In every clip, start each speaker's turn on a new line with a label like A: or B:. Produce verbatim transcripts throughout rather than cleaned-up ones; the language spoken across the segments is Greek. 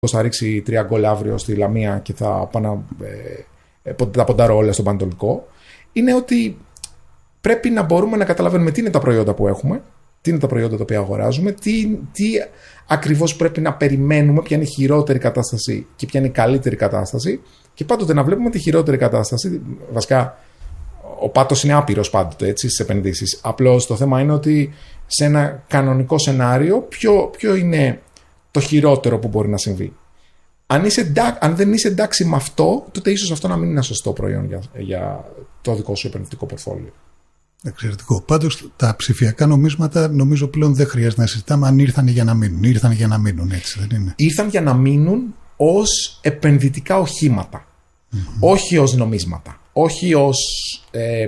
A: θα ρίξει τρία γκολ αύριο στη Λαμία και θα πάω ε, τα ποντάρω όλα στον Πανετολικό, είναι ότι πρέπει να μπορούμε να καταλαβαίνουμε τι είναι τα προϊόντα που έχουμε, τι είναι τα προϊόντα τα οποία αγοράζουμε, τι, τι ακριβώς πρέπει να περιμένουμε, ποια είναι η χειρότερη κατάσταση και ποια είναι η καλύτερη κατάσταση, και πάντοτε να βλέπουμε τη χειρότερη κατάσταση. Βασικά, ο πάτος είναι άπειρος πάντοτε, έτσι, στις επενδύσεις. Απλώς το θέμα είναι ότι σε ένα κανονικό σενάριο, ποιο, ποιο είναι το χειρότερο που μπορεί να συμβεί. Αν, είσαι, αν δεν είσαι εντάξει με αυτό, τότε ίσως αυτό να μην είναι ένα σωστό προϊόν για, για το δικό σου επενδυτικό πορτφόλιο.
B: Εξαιρετικό. Πάντως τα ψηφιακά νομίσματα νομίζω πλέον δεν χρειάζεται να συζητάμε αν ήρθαν για να μείνουν. Ήρθαν για να μείνουν, έτσι δεν είναι?
A: Ήρθαν για να μείνουν ως επενδυτικά οχήματα. Mm-hmm. Όχι ως νομίσματα. Όχι ως ε,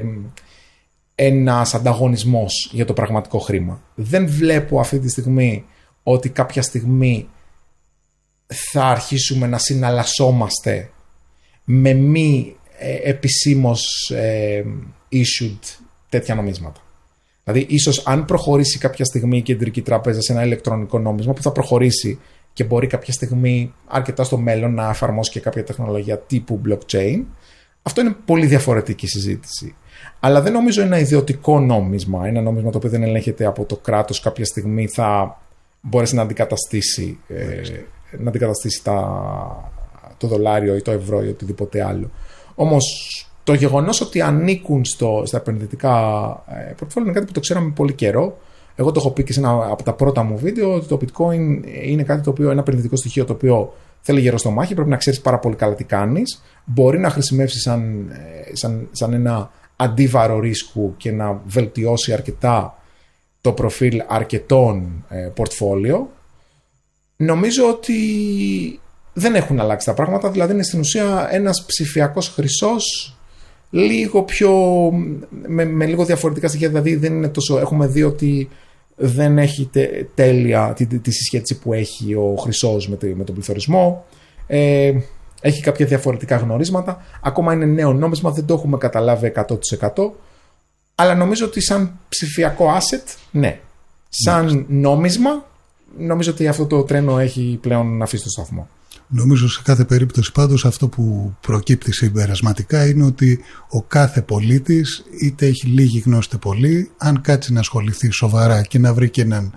A: ένας ανταγωνισμός για το πραγματικό χρήμα. Δεν βλέπω αυτή τη στιγμή ότι κάποια στιγμή θα αρχίσουμε να συναλλασσόμαστε με μη ε, επισήμως ε, issued τέτοια νομίσματα. Δηλαδή, ίσως αν προχωρήσει κάποια στιγμή η Κεντρική Τράπεζα σε ένα ηλεκτρονικό νόμισμα, που θα προχωρήσει και μπορεί κάποια στιγμή αρκετά στο μέλλον να εφαρμόσει και κάποια τεχνολογία τύπου blockchain, αυτό είναι πολύ διαφορετική συζήτηση. Αλλά δεν νομίζω ένα ιδιωτικό νόμισμα, ένα νόμισμα το οποίο δεν ελέγχεται από το κράτος, κάποια στιγμή θα μπορέσει να αντικαταστήσει, ε, να αντικαταστήσει τα, το δολάριο ή το ευρώ ή οτιδήποτε άλλο. Όμως το γεγονός ότι ανήκουν στο, στα επενδυτικά ε, πορτφόλια είναι κάτι που το ξέραμε πολύ καιρό. Εγώ το έχω πει και σε ένα από τα πρώτα μου βίντεο ότι το bitcoin είναι κάτι το οποίο, ένα επενδυτικό στοιχείο το οποίο θέλει γερό στο μάχη, πρέπει να ξέρεις πάρα πολύ καλά τι κάνεις. Μπορεί να χρησιμεύσει σαν, σαν, σαν ένα αντίβαρο ρίσκου και να βελτιώσει αρκετά το προφίλ αρκετών ε, πορτφόλιο. Νομίζω ότι δεν έχουν αλλάξει τα πράγματα, δηλαδή είναι στην ουσία ένας ψηφιακός χρυσός λίγο πιο, με, με λίγο διαφορετικά στοιχεία, δηλαδή δεν είναι τόσο, έχουμε δει ότι δεν έχει τε, τέλεια τη, τη συσχέτιση που έχει ο χρυσός με, με τον πληθωρισμό, ε, έχει κάποια διαφορετικά γνωρίσματα, ακόμα είναι νέο νόμισμα, δεν το έχουμε καταλάβει εκατό τοις εκατό, αλλά νομίζω ότι σαν ψηφιακό asset, ναι, σαν ναι. νόμισμα, νομίζω ότι αυτό το τρένο έχει πλέον αφήσει το σταθμό.
B: Νομίζω σε κάθε περίπτωση πάντως αυτό που προκύπτει συμπερασματικά είναι ότι ο κάθε πολίτης, είτε έχει λίγη γνώση είτε πολύ, αν κάτσει να ασχοληθεί σοβαρά και να βρει και έναν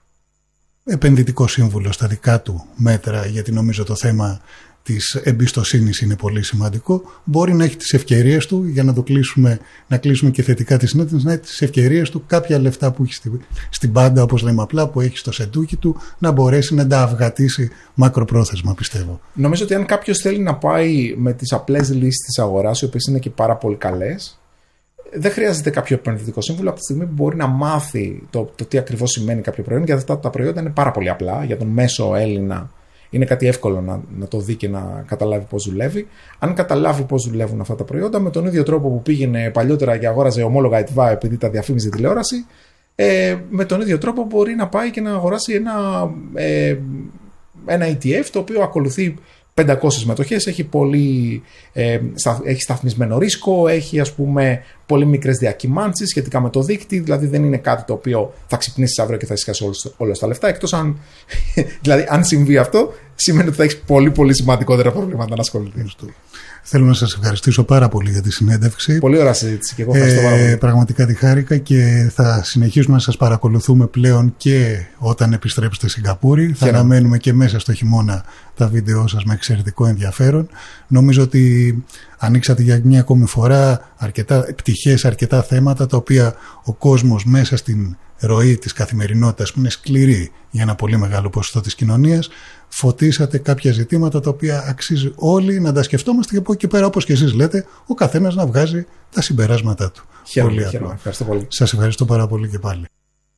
B: επενδυτικό σύμβουλο στα δικά του μέτρα, γιατί νομίζω το θέμα της εμπιστοσύνης είναι πολύ σημαντικό, μπορεί να έχει τις ευκαιρίες του, για να το κλείσουμε, να κλείσουμε και θετικά τη συνέντευξη, να έχει τις ευκαιρίες του, κάποια λεφτά που έχει στη, στην πάντα, όπως λέμε απλά, που έχει στο σεντούκι του, να μπορέσει να τα αυγατήσει μακροπρόθεσμα, πιστεύω.
A: Νομίζω ότι αν κάποιος θέλει να πάει με τις απλές λύσεις της αγοράς, οι οποίες είναι και πάρα πολύ καλές, δεν χρειάζεται κάποιο επενδυτικό σύμβουλο από τη στιγμή που μπορεί να μάθει το, το τι ακριβώς σημαίνει κάποιο προϊόν, γιατί αυτά τα προϊόντα είναι πάρα πολύ απλά για τον μέσο Έλληνα. Είναι κάτι εύκολο να, να το δει και να καταλάβει πώς δουλεύει. Αν καταλάβει πώς δουλεύουν αυτά τα προϊόντα, με τον ίδιο τρόπο που πήγαινε παλιότερα και αγόραζε ομόλογα ΕΤΒΑ επειδή τα διαφήμιζε τηλεόραση, ε, με τον ίδιο τρόπο μπορεί να πάει και να αγοράσει ένα, ε, ένα ι τι εφ το οποίο ακολουθεί πεντακόσιες μετοχές, έχει, πολύ, ε, στα, έχει σταθμισμένο ρίσκο, έχει ας πούμε πολύ μικρές διακυμάνσεις σχετικά με το δείκτη, δηλαδή δεν είναι κάτι το οποίο θα ξυπνήσεις αύριο και θα εισχάσει όλα τα λεφτά, εκτός αν, δηλαδή αν συμβεί αυτό, σημαίνει ότι θα έχεις πολύ πολύ σημαντικότερα προβλήματα να ασχοληθείς.
B: Θέλω να σας ευχαριστήσω πάρα πολύ για τη συνέντευξη.
A: Πολύ ωραία συζήτηση και εγώ ευχαριστώ πάρα πολύ.
B: Ε, πραγματικά τη χάρηκα και θα συνεχίσουμε να σας παρακολουθούμε πλέον και όταν επιστρέψετε στη Σιγκαπούρη. Θα αναμένουμε και μέσα στο χειμώνα τα βίντεο σας με εξαιρετικό ενδιαφέρον. Νομίζω ότι ανοίξατε για μια ακόμη φορά αρκετά πτυχές, αρκετά θέματα τα οποία ο κόσμος μέσα στην ροή της καθημερινότητας που είναι σκληρή για ένα πολύ μεγάλο ποσοστό της κοινωνίας, φωτίσατε κάποια ζητήματα τα οποία αξίζει όλοι να τα σκεφτόμαστε και από εκεί και πέρα, όπως και εσείς λέτε, ο καθένας να βγάζει τα συμπεράσματά του.
A: Χαίρομαι, πολύ χαίρομαι. Ευχαριστώ πολύ.
B: Σας ευχαριστώ πάρα πολύ και πάλι.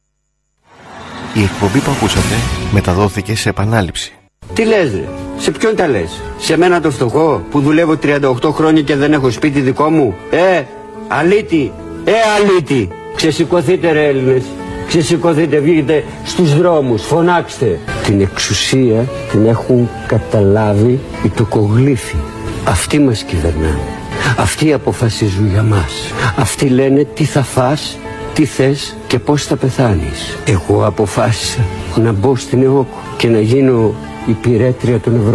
C: Η εκπομπή που ακούσατε μεταδόθηκε σε επανάληψη.
D: Τι λες ρε, σε ποιον τα λες? Σε μένα το φτωχό που δουλεύω τριάντα οκτώ χρόνια και δεν έχω σπίτι δικό μου? Ε, αλήτη, ε αλήτη. Ξεσηκωθείτε ρε Έλληνες, ξεσηκωθείτε, βγείτε στους δρόμους, φωνάξτε. Την εξουσία την έχουν καταλάβει οι τοκογλύφοι. Αυτοί μας κυβερνάνε, αυτοί αποφασίζουν για μας. Αυτοί λένε τι θα φας, τι θες και πώς θα πεθάνεις. Εγώ αποφάσισα να μπω στην ΕΟΚ και να γίνω υπηρέτρια των Ευρωπαϊκών.